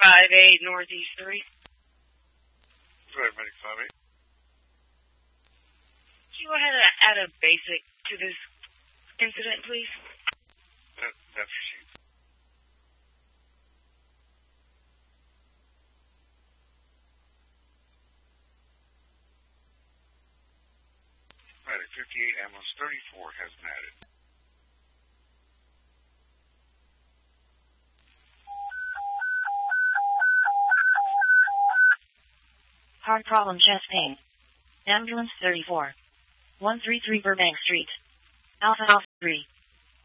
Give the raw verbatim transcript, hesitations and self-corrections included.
five eight Northeast three. Paramedic five eight. Can you go ahead and add a basic to this incident, please? That, that's sheet. Medic fifty-eight, ambulance thirty-four has been added. Heart problem, chest pain. Ambulance thirty-four. one thirty-three Burbank Street. Alpha Alpha three.